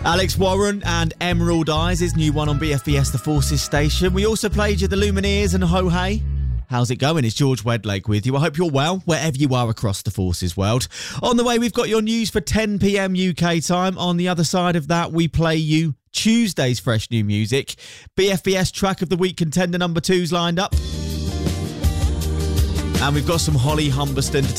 Alex Warren and Emerald Eyes, his new one on BFBS The Forces station. We also played you the Lumineers and Ho Hey. How's it going? It's George Wedlake with you. I hope you're well, wherever you are across the Forces world. On the way, we've got your news for 10 p.m. UK time. On the other side of that, we play you Tuesday's fresh new music. BFBS Track of the Week contender number 2's lined up. And we've got some Holly Humberston to